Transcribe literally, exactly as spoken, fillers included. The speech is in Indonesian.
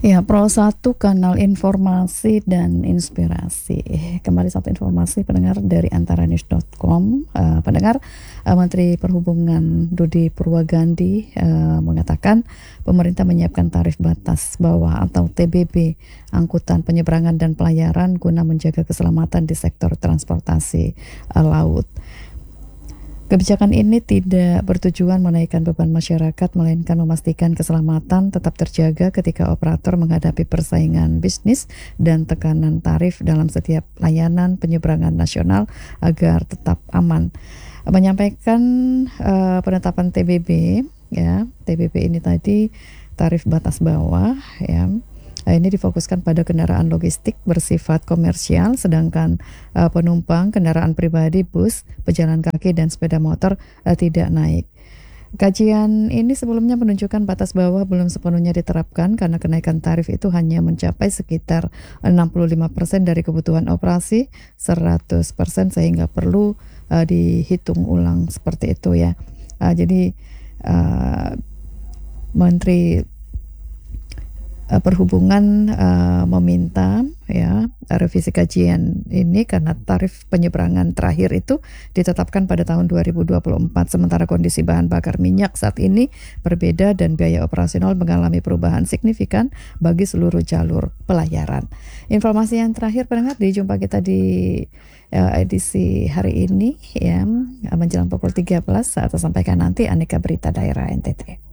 Ya, Pro satu kanal informasi dan inspirasi. Kembali satu informasi pendengar dari antara news dot com. Uh, pendengar, uh, Menteri Perhubungan Budi Purwagandi uh, mengatakan pemerintah menyiapkan tarif batas bawah atau T B B angkutan penyeberangan dan pelayaran guna menjaga keselamatan di sektor transportasi uh, laut. Kebijakan ini tidak bertujuan menaikkan beban masyarakat, melainkan memastikan keselamatan tetap terjaga ketika operator menghadapi persaingan bisnis dan tekanan tarif dalam setiap layanan penyeberangan nasional agar tetap aman. Menyampaikan uh, penetapan T B B, ya, T B B ini tadi tarif batas bawah, ya. Ini difokuskan pada kendaraan logistik bersifat komersial, sedangkan uh, penumpang kendaraan pribadi, bus, pejalan kaki, dan sepeda motor uh, tidak naik. Kajian ini sebelumnya menunjukkan batas bawah belum sepenuhnya diterapkan karena kenaikan tarif itu hanya mencapai sekitar enam puluh lima persen dari kebutuhan operasi seratus persen, sehingga perlu uh, dihitung ulang seperti itu, ya. Uh, jadi uh, Menteri Perhubungan uh, meminta, ya, revisi kajian ini karena tarif penyeberangan terakhir itu ditetapkan pada tahun dua ribu dua puluh empat, sementara kondisi bahan bakar minyak saat ini berbeda dan biaya operasional mengalami perubahan signifikan bagi seluruh jalur pelayaran. Informasi yang terakhir pendengar, dijumpa kita di uh, edisi hari ini, ya, menjelang pukul tiga belas saat saya sampaikan nanti aneka berita daerah N T T.